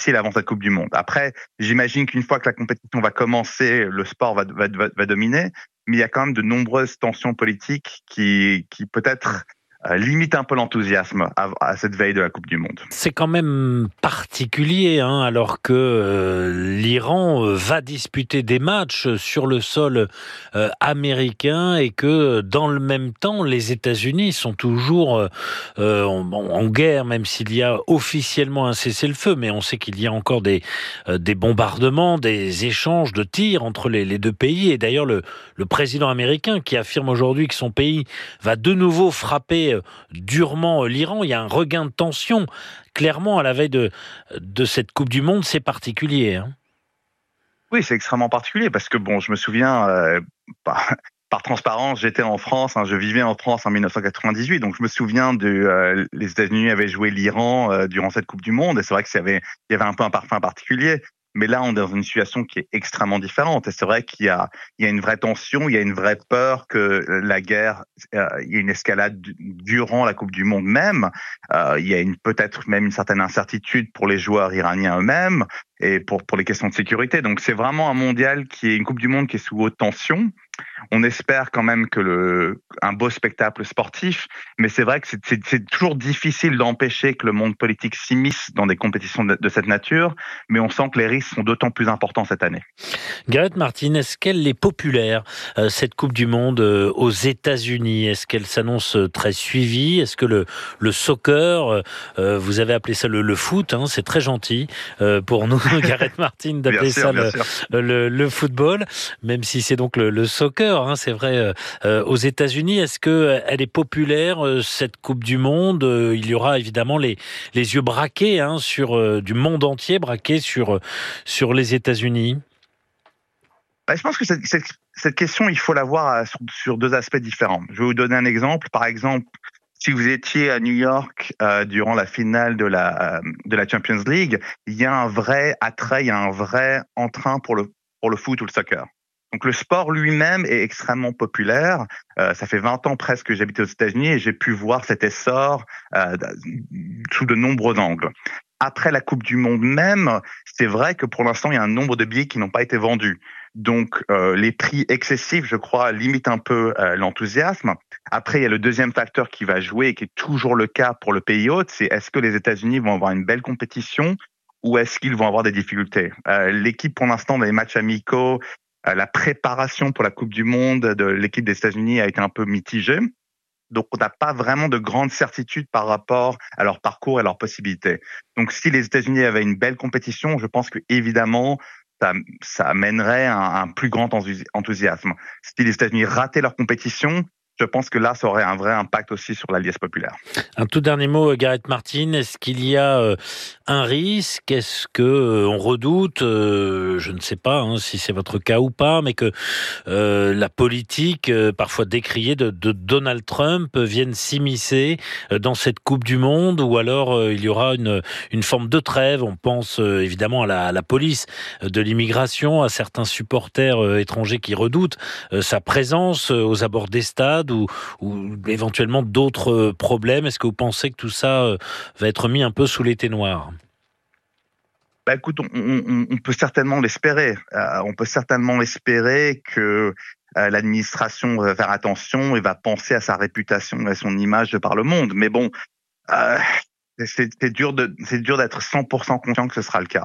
difficile avant cette Coupe du Monde. Après, j'imagine qu'une fois que la compétition va commencer, le sport va dominer, mais il y a quand même de nombreuses tensions politiques qui peut-être limite un peu l'enthousiasme à cette veille de la Coupe du Monde. C'est quand même particulier, alors que l'Iran va disputer des matchs sur le sol américain et que dans le même temps, les États-Unis sont toujours en guerre, même s'il y a officiellement un cessez-le-feu, mais on sait qu'il y a encore des bombardements, des échanges de tirs entre les deux pays. Et d'ailleurs, le président américain qui affirme aujourd'hui que son pays va de nouveau frapper durement l'Iran. Il y a un regain de tension. Clairement, à la veille de cette Coupe du Monde, c'est particulier. Oui, c'est extrêmement particulier parce que je me souviens, par transparence, j'étais en France, je vivais en France en 1998, donc je me souviens les États-Unis avaient joué l'Iran durant cette Coupe du Monde et c'est vrai il y avait un peu un parfum particulier. Mais là, on est dans une situation qui est extrêmement différente. Et c'est vrai qu'il y a une vraie tension, il y a une vraie peur que la guerre, il y ait une escalade durant la Coupe du Monde même. Il y a peut-être même une certaine incertitude pour les joueurs iraniens eux-mêmes et pour les questions de sécurité. Donc c'est vraiment un mondial une Coupe du Monde qui est sous haute tension. On espère quand même un beau spectacle sportif, mais c'est vrai que c'est toujours difficile d'empêcher que le monde politique s'immisce dans des compétitions de cette nature, mais on sent que les risques sont d'autant plus importants cette année. Gareth Martin, est-ce qu'elle est populaire, cette Coupe du Monde aux États-Unis? Est-ce qu'elle s'annonce très suivie? Est-ce que le soccer, vous avez appelé ça le foot, c'est très gentil pour nous, Gareth Martin, d'appeler ça le football, même si c'est donc le soccer, c'est vrai, aux États-Unis. Est-ce qu'elle est populaire, cette Coupe du Monde? Il y aura évidemment les yeux braqués du monde entier, braqués sur les États-Unis. Je pense que cette question, il faut la voir sur deux aspects différents. Je vais vous donner un exemple. Par exemple, si vous étiez à New York durant la finale de la Champions League, il y a un vrai attrait, il y a un vrai entrain pour le foot ou le soccer. Donc le sport lui-même est extrêmement populaire. Ça fait 20 ans presque que j'habite aux États-Unis et j'ai pu voir cet essor sous de nombreux angles. Après la Coupe du Monde même, c'est vrai que pour l'instant, il y a un nombre de billets qui n'ont pas été vendus. Donc, les prix excessifs, je crois, limitent un peu l'enthousiasme. Après, il y a le deuxième facteur qui va jouer et qui est toujours le cas pour le pays hôte, c'est est-ce que les États-Unis vont avoir une belle compétition ou est-ce qu'ils vont avoir des difficultés? L'équipe, pour l'instant, dans les matchs amicaux, la préparation pour la Coupe du Monde de l'équipe des États-Unis a été un peu mitigée. Donc, on n'a pas vraiment de grande certitude par rapport à leur parcours et à leurs possibilités. Donc, si les États-Unis avaient une belle compétition, je pense que évidemment, ça amènerait un plus grand enthousiasme. Si les États-Unis rataient leur compétition, je pense que là, ça aurait un vrai impact aussi sur la liesse populaire. Un tout dernier mot, Gareth Martin. Est-ce qu'il y a un risque? Est-ce que on redoute, je ne sais pas si c'est votre cas ou pas, mais que la politique, parfois décriée de Donald Trump, vienne s'immiscer dans cette Coupe du Monde, ou alors il y aura une forme de trêve? On pense évidemment à la police de l'immigration, à certains supporters étrangers qui redoutent sa présence aux abords des stades, ou éventuellement d'autres problèmes. Est-ce que vous pensez que tout ça va être mis un peu sous les noir? Écoute, on peut certainement l'espérer. On peut certainement espérer que l'administration va faire attention et va penser à sa réputation et à son image de par le monde. Mais bon, c'est dur d'être 100% confiant que ce sera le cas.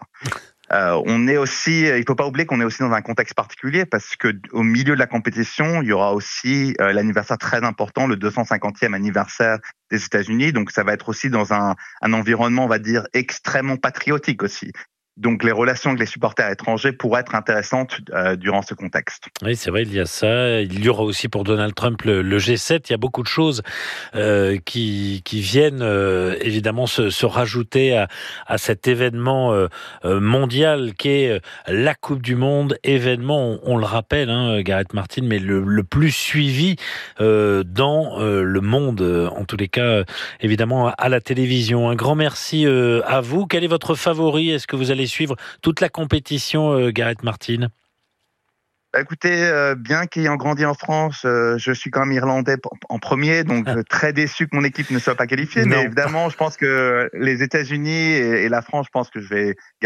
Il faut pas oublier qu'on est aussi dans un contexte particulier parce que au milieu de la compétition, il y aura aussi l'anniversaire très important, le 250e anniversaire des États-Unis. Donc ça va être aussi dans un environnement, on va dire, extrêmement patriotique aussi. Donc les relations avec les supporters étrangers pourraient être intéressantes durant ce contexte. Oui, c'est vrai, il y a ça. Il y aura aussi pour Donald Trump le G7. Il y a beaucoup de choses qui viennent évidemment se rajouter à cet événement mondial qu'est la Coupe du Monde. Événement, on le rappelle, Gareth Martin, mais le plus suivi dans le monde, en tous les cas, évidemment, à la télévision. Un grand merci à vous. Quel est votre favori? Est-ce que vous allez suivre toute la compétition, Gareth Martin? Écoutez, bien qu'ayant grandi en France, je suis quand même irlandais en premier, donc très déçu que mon équipe ne soit pas qualifiée. Non. Mais évidemment, je pense que les États-Unis et la France, je pense que je vais